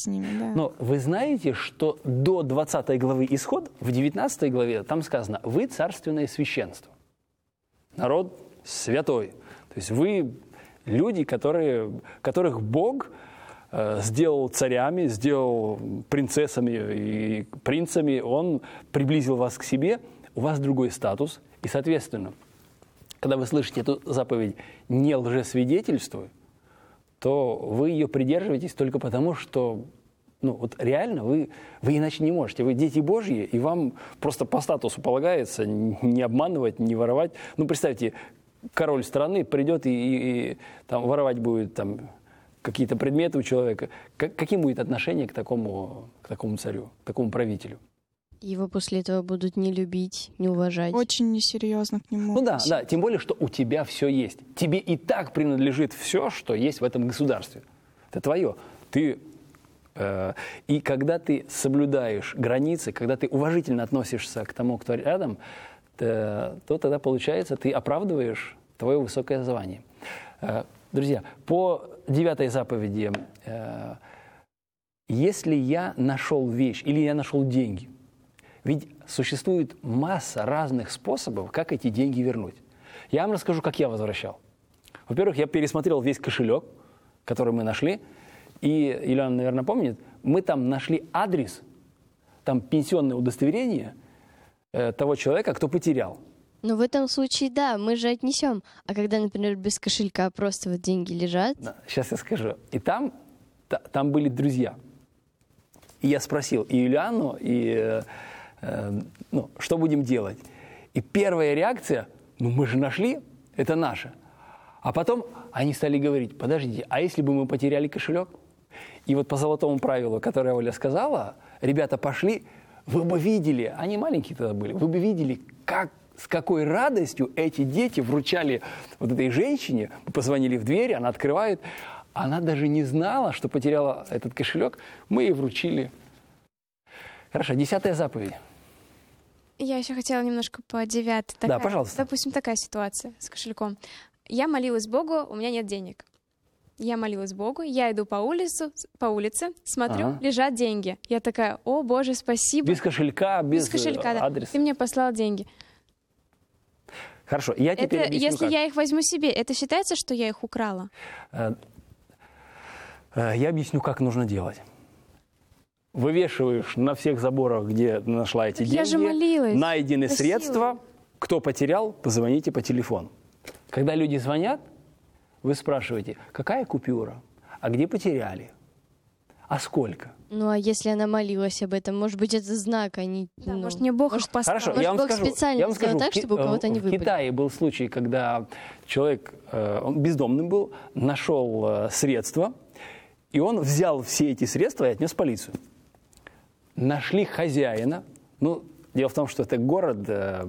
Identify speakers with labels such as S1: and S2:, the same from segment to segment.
S1: с ними, да.
S2: Но вы знаете, что до 20 главы Исход, в 19 главе там сказано: «Вы царственное священство, народ святой». То есть вы люди, которых Бог сделал царями, сделал принцессами и принцами, Он приблизил вас к себе, у вас другой статус. И, соответственно, когда вы слышите эту заповедь «не лжесвидетельствуй», то вы ее придерживаетесь только потому, что вот реально вы иначе не можете. Вы дети Божьи, и вам просто по статусу полагается не обманывать, не воровать. Представьте, король страны придет и там воровать будет там какие-то предметы у человека. Каким будет отношение к такому царю, к такому правителю?
S3: Его после этого будут не любить, не уважать.
S1: Очень несерьезно к нему.
S2: Да, тем более, что у тебя все есть. Тебе и так принадлежит все, что есть в этом государстве. Это твое. И когда ты соблюдаешь границы, когда ты уважительно относишься к тому, кто рядом, то тогда, получается, ты оправдываешь твое высокое звание. Друзья, по 9 заповеди, если я нашел вещь или я нашел деньги, ведь существует масса разных способов, как эти деньги вернуть. Я вам расскажу, как я возвращал. Во-первых, я пересмотрел весь кошелек, который мы нашли. И Ильяна, наверное, помнит, мы там нашли адрес, там пенсионное удостоверение того человека, кто потерял.
S3: Но в этом случае, да, мы же отнесем. А когда, например, без кошелька просто вот деньги лежат...
S2: Да, сейчас я скажу. И там были друзья. И я спросил и Ильяну, и... что будем делать? И первая реакция: мы же нашли, это наше. А потом они стали говорить: подождите, а если бы мы потеряли кошелек? И вот по золотому правилу, которое Оля сказала, ребята пошли, вы бы видели, они маленькие тогда были, вы бы видели, с какой радостью эти дети вручали вот этой женщине. Мы позвонили в дверь, она открывает, она даже не знала, что потеряла этот кошелек, мы ей вручили. Хорошо, 10 заповедь.
S1: Я еще хотела немножко по 9.
S2: Да, пожалуйста.
S1: Допустим, такая ситуация с кошельком. Я молилась Богу, у меня нет денег. Я молилась Богу, я иду по улице, смотрю, лежат деньги. Я такая: о, Боже, спасибо.
S2: Без кошелька, без
S1: кошелька, да.
S2: адреса.
S1: Ты мне послал деньги.
S2: Хорошо, я теперь объясню,
S1: если я их возьму себе, это считается, что я их украла?
S2: Я объясню, как нужно делать. Вывешиваешь на всех заборах, где нашла эти деньги.
S1: Я же молилась.
S2: Найдены средства. Кто потерял, позвоните по телефону. Когда люди звонят, вы спрашиваете: какая купюра? А где потеряли? А сколько?
S3: А если она молилась об этом, может быть, это знак, а не...
S1: Да, может, мне Бог их послал.
S2: Хорошо,
S3: может,
S2: я вам
S3: Бог
S2: скажу,
S3: специально сделал так, чтобы у кого-то не выпали.
S2: В Китае был случай, когда человек, он бездомным был, нашел средства, и он взял все эти средства и отнес в полицию. Нашли хозяина. Дело в том, что это город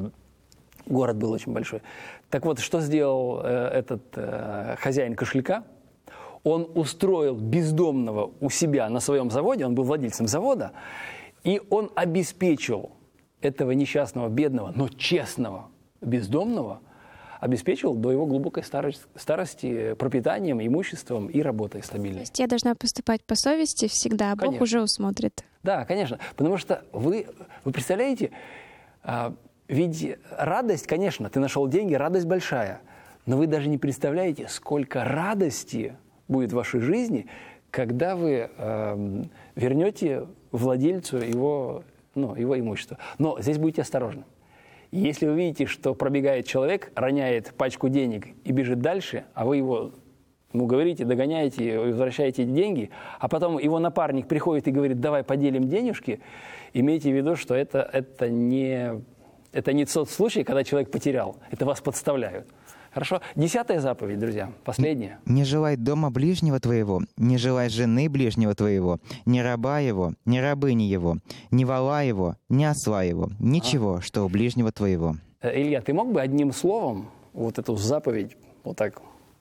S2: был очень большой. Так вот, что сделал этот хозяин кошелька? Он устроил бездомного у себя на своем заводе, он был владельцем завода, и он обеспечил этого несчастного, бедного, но честного бездомного, обеспечил до его глубокой старости пропитанием, имуществом и работой стабильной.
S1: То есть я должна поступать по совести всегда, а Бог уже усмотрит.
S2: Да, конечно, потому что вы представляете, ведь радость, конечно, ты нашел деньги, радость большая, но вы даже не представляете, сколько радости будет в вашей жизни, когда вы вернете владельцу его имущество. Но здесь будьте осторожны. Если вы видите, что пробегает человек, роняет пачку денег и бежит дальше, а вы ему говорите, догоняете и возвращаете эти деньги, а потом его напарник приходит и говорит: давай поделим денежки, имейте в виду, что это не тот случай, когда человек потерял, это вас подставляют. Хорошо? 10 заповедь, друзья, последняя.
S4: «Не желай дома ближнего твоего, не желай жены ближнего твоего, ни раба его, ни рабыни его, ни вола его, ни осла его, ничего, что у ближнего твоего».
S2: Илья, ты мог бы одним словом вот эту заповедь вот так?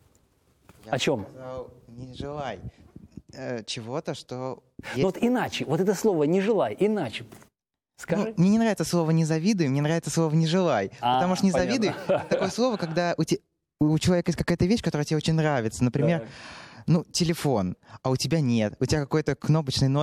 S2: О чем?
S4: Сказал, не желай чего-то, что...
S2: Вот иначе, вот это слово «не желай», иначе. Скажи.
S4: Мне не нравится слово «не завидуй», мне нравится слово «не желай». Потому что «не завидуй» — такое слово, когда у человека есть какая-то вещь, которая тебе очень нравится. Например, телефон, а у тебя нет. У тебя какой-то кнопочный номер.